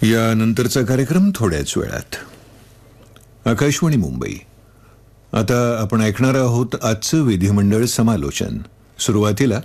यानंतरचा कार्यक्रम थोड्याच वेळात. आकाशवाणी मुंबई. आता आपण ऐकणार आहोत आजचं विधिमंडळ समालोचन. सुरुवातीला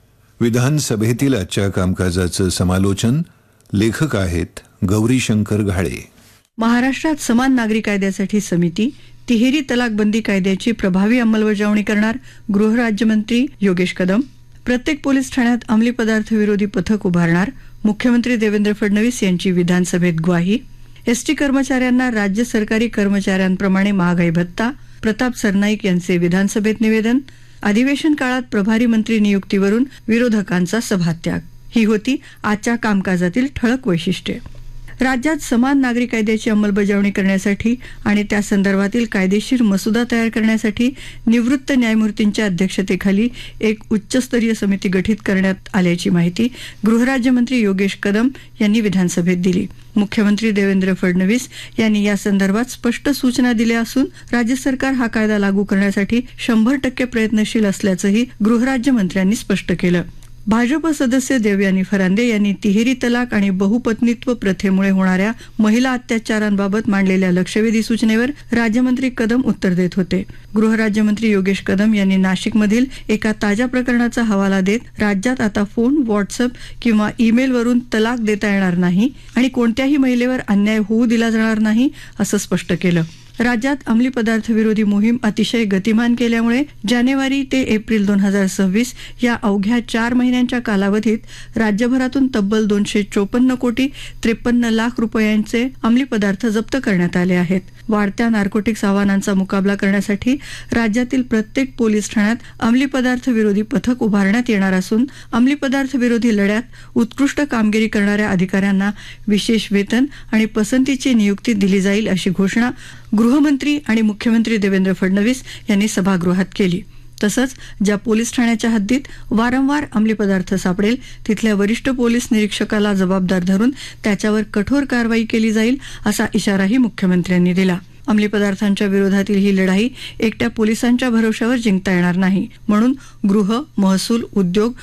विधानसभेतील आजच्या कामकाजाचं समालोचन. लेखक आहेत गौरीशंकर घाळे. महाराष्ट्रात समान नागरी कायद्यासाठी समिती, तिहेरी तलाक बंदी कायद्याची प्रभावी अंमलबजावणी करणार गृहराज्यमंत्री योगेश कदम. प्रत्येक पोलीस ठाण्यात अंमली पदार्थ विरोधी पथक उभारणार मुख्यमंत्री देवेंद्र फडणवीस यांची विधानसभेत ग्वाही. एसटी कर्मचाऱ्यांना राज्य सरकारी कर्मचाऱ्यांप्रमाणे महागाई भत्ता. प्रताप सरनाईक यांचे विधानसभेत निवेदन. अधिवेशन काळात प्रभारी मंत्री नियुक्तीवरून विरोधकांचा सभात्याग. ही होती आजच्या कामकाजातील ठळक वैशिष्ट्ये. राज्यात समान नागरी कायद्याची अंमलबजावणी करण्यासाठी आणि त्या संदर्भातील कायदेशीर मसुदा तयार करण्यासाठी निवृत्त न्यायमूर्तींच्या अध्यक्षतेखाली एक उच्चस्तरीय समिती गठीत करण्यात आल्याची माहिती गृहराज्यमंत्री योगेश कदम यांनी विधानसभेत दिली. मुख्यमंत्री देवेंद्र फडणवीस यांनी या संदर्भात स्पष्ट सूचना दिल्या असून राज्य सरकार हा कायदा लागू करण्यासाठी 100% प्रयत्नशील असल्याचंही गृहराज्यमंत्र्यांनी स्पष्ट केलं. भाजप सदस्य देवयानी फरांदे यांनी तिहेरी तलाक आणि बहुपत्नीत्व प्रथेमुळे होणाऱ्या महिला अत्याचारांबाबत मांडलेल्या लक्षवेधी सूचनेवर राज्यमंत्री कदम उत्तर देत होते. गृहराज्यमंत्री योगेश कदम यांनी नाशिकमधील एका ताज्या प्रकरणाचा हवाला देत राज्यात आता फोन, व्हॉट्सअप किंवा ईमेलवरून तलाक देता येणार नाही आणि कोणत्याही महिलेवर अन्याय होऊ दिला जाणार नाही असं स्पष्ट केलं. राज्यात अंमली पदार्थ विरोधी मोहीम अतिशय गतिमान केल्यामुळे जानेवारी ते एप्रिल 2026 या अवघ्या 4 महिन्यांच्या कालावधीत राज्यभरातून तब्बल 254 कोटी 53 लाख रुपयांचे अंमली पदार्थ जप्त करण्यात आले आहेत. वाढत्या नार्कोटिक्स आव्हानांचा मुकाबला करण्यासाठी राज्यातील प्रत्येक पोलीस ठाण्यात अंमली पदार्थ विरोधी पथक उभारण्यात येणार असून अंमली पदार्थ विरोधी लढ्यात उत्कृष्ट कामगिरी करणाऱ्या अधिकाऱ्यांना विशेष वेतन आणि पसंतीची नियुक्ती दिली जाईल अशी घोषणा गृहमंत्री आणि मुख्यमंत्री देवेंद्र फडणवीस यांनी सभागृहात केली. तसंच ज्या पोलीस ठाण्याच्या हद्दीत वारंवार अंमली पदार्थ सापडेल तिथल्या वरिष्ठ पोलीस निरीक्षकाला जबाबदार धरून त्याच्यावर कठोर कारवाई केली जाईल असा इशाराही मुख्यमंत्र्यांनी दिला. अंमली पदार्थांच्या विरोधातील ही लढाई एकट्या पोलिसांच्या भरोश्यावर जिंकता येणार नाही. म्हणून गृह, महसूल, उद्योग,